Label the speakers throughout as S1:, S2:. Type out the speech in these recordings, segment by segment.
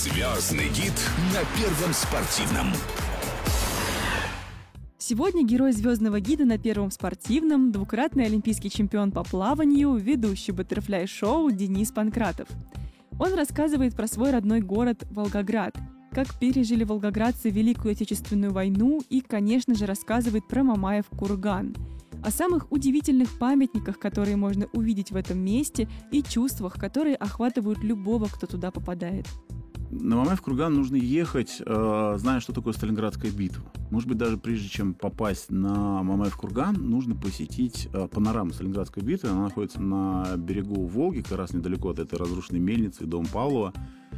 S1: Звездный гид на Первом спортивном.
S2: Сегодня герой «Звездного гида» на Первом спортивном, двукратный олимпийский чемпион по плаванию, ведущий баттерфляй-шоу Денис Панкратов. Он рассказывает про свой родной город Волгоград, как пережили волгоградцы Великую Отечественную войну и, конечно же, рассказывает про Мамаев курган, о самых удивительных памятниках, которые можно увидеть в этом месте, и чувствах, которые охватывают любого, кто туда попадает.
S3: На Мамаев курган нужно ехать, зная, что такое Сталинградская битва. Может быть, даже прежде чем попасть на Мамаев курган, нужно посетить панораму Сталинградской битвы. Она находится на берегу Волги, как раз недалеко от этой разрушенной мельницы и дома Павлова.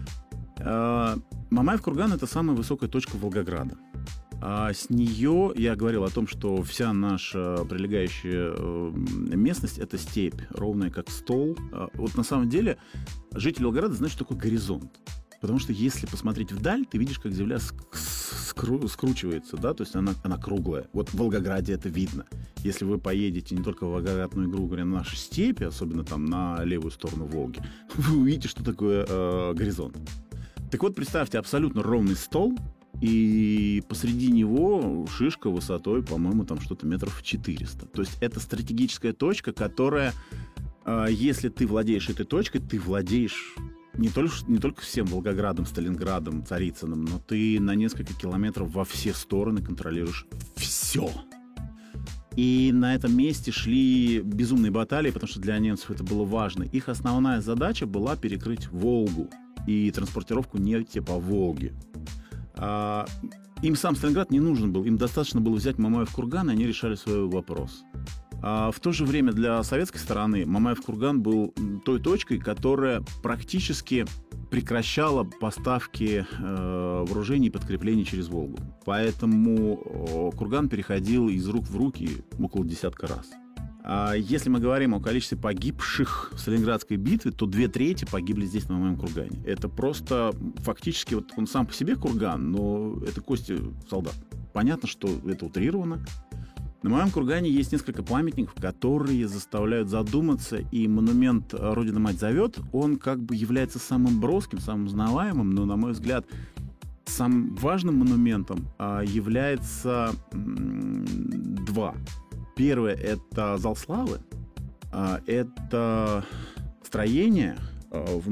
S3: Мамаев курган — это самая высокая точка Волгограда. С нее я говорил о том, что вся наша прилегающая местность — это степь, ровная как стол. Вот на самом деле жители Волгограда знают, что такое горизонт. Потому что если посмотреть вдаль, ты видишь, как земля скручивается, да, то есть она круглая. Вот в Волгограде это видно. Если вы поедете не только в Волгоград, но и, грубо говоря, на наши степи, особенно там на левую сторону Волги, вы увидите, что такое горизонт. Так вот, представьте абсолютно ровный стол, и посреди него шишка высотой, по-моему, там что-то метров 400. То есть это стратегическая точка, которая, если ты владеешь этой точкой, ты владеешь не только всем Волгоградом, Сталинградом, Царицыным, но ты на несколько километров во все стороны контролируешь все. И на этом месте шли безумные баталии, потому что для немцев это было важно. Их основная задача была перекрыть Волгу и транспортировку нефти по Волге. Им сам Сталинград не нужен был, им достаточно было взять Мамаев курган, и они решали свой вопрос. В то же время для советской стороны Мамаев курган был той точкой, которая практически прекращала поставки вооружений и подкреплений через Волгу. Поэтому курган переходил из рук в руки около десятка раз. Если мы говорим о количестве погибших в Сталинградской битве, то 2/3 погибли здесь, на Мамаевом кургане. Это просто фактически, вот он сам по себе курган, но это кости солдат. Понятно, что это утрировано. На Мамаевом кургане есть несколько памятников, которые заставляют задуматься, и монумент «Родина-мать зовет», он как бы является самым броским, самым узнаваемым, но, на мой взгляд, самым важным монументом является два. Первое — это зал славы, это строение